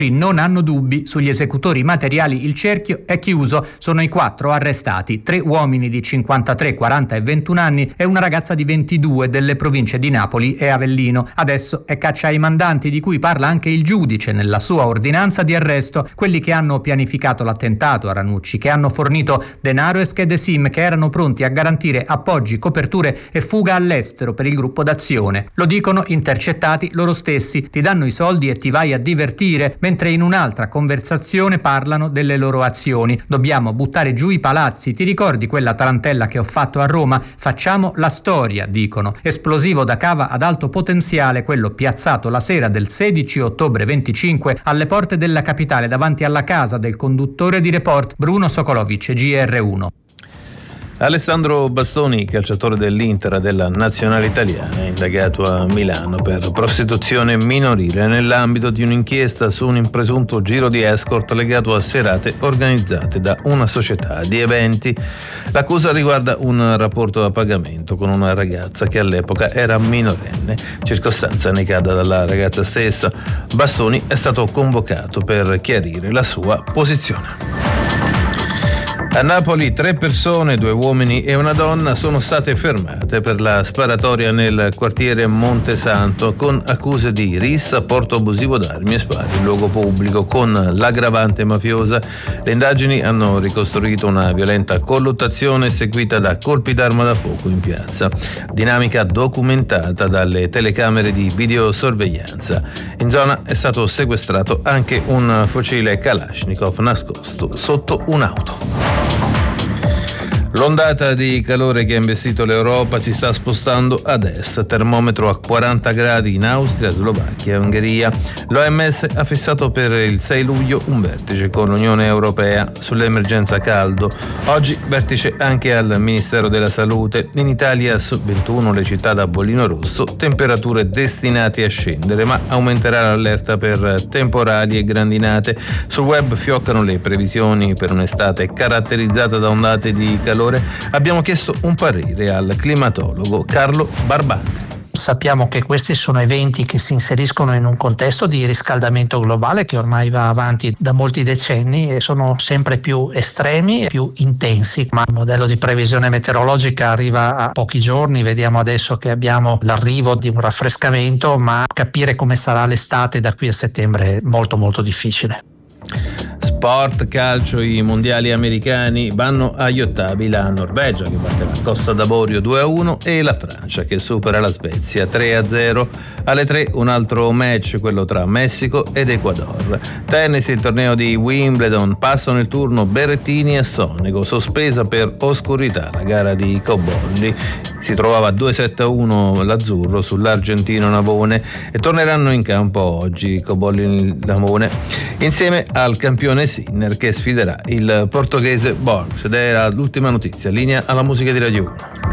non hanno dubbi sugli esecutori materiali. Il cerchio è chiuso, sono i 4 arrestati, 3 uomini di 53, 40 e 21 anni e una ragazza di 22 delle province di Napoli e Avellino. Adesso è caccia ai mandanti, di cui parla anche il giudice nella sua ordinanza di arresto, quelli che hanno pianificato l'attentato a Ranucci, che hanno fornito denaro e schede SIM, che erano pronti a garantire appoggi, coperture e fuga all'estero per il gruppo d'azione. Lo dicono intercettati loro stessi: ti danno i soldi e ti vai a divertire, mentre in un'altra conversazione parlano delle loro azioni. Dobbiamo buttare giù i palazzi, ti ricordi quella tarantella che ho fatto a Roma? Facciamo la storia, dicono. Esplosivo da cava ad alto potenziale, quello piazzato la sera del 16 ottobre 25 alle porte della capitale davanti alla casa del conduttore di Report Bruno Sokolovic, GR1. Alessandro Bastoni, calciatore dell'Inter della nazionale italiana, è indagato a Milano per prostituzione minorile nell'ambito di un'inchiesta su un presunto giro di escort legato a serate organizzate da una società di eventi. L'accusa riguarda un rapporto a pagamento con una ragazza che all'epoca era minorenne, circostanza negata dalla ragazza stessa. Bastoni è stato convocato per chiarire la sua posizione. A Napoli 3 persone, 2 uomini e una donna, sono state fermate per la sparatoria nel quartiere Montesanto con accuse di rissa, porto abusivo d'armi e spari in luogo pubblico con l'aggravante mafiosa. Le indagini hanno ricostruito una violenta colluttazione seguita da colpi d'arma da fuoco in piazza, dinamica documentata dalle telecamere di videosorveglianza. In zona è stato sequestrato anche un fucile Kalashnikov nascosto sotto un'auto. L'ondata di calore che ha investito l'Europa si sta spostando ad est, termometro a 40 gradi in Austria, Slovacchia e Ungheria. L'OMS ha fissato per il 6 luglio un vertice con l'Unione Europea sull'emergenza caldo. Oggi vertice anche al Ministero della Salute. In Italia su 21 le città da bollino rosso, temperature destinate a scendere, ma aumenterà l'allerta per temporali e grandinate. Sul web fioccano le previsioni per un'estate caratterizzata da ondate di calore. Abbiamo chiesto un parere al climatologo Carlo Barbante. Sappiamo che questi sono eventi che si inseriscono in un contesto di riscaldamento globale che ormai va avanti da molti decenni e sono sempre più estremi e più intensi, ma il modello di previsione meteorologica arriva a pochi giorni. Vediamo adesso che abbiamo l'arrivo di un raffrescamento, ma capire come sarà l'estate da qui a settembre è molto molto difficile. Sport, calcio, i mondiali americani vanno agli ottavi. La Norvegia che batte la Costa d'Avorio 2-1 e la Francia che supera la Svezia 3-0. Alle 3 un altro match, quello tra Messico ed Ecuador. Tennis, il torneo di Wimbledon, passano il turno Berrettini e Sonego, sospesa per oscurità la gara di Cobolli. Si trovava 2-7-1 l'azzurro sull'argentino Navone e torneranno in campo oggi Cobolli e Navone insieme al campione Sinner che sfiderà il portoghese Borges. Ed era l'ultima notizia. Linea alla musica di Radio 1.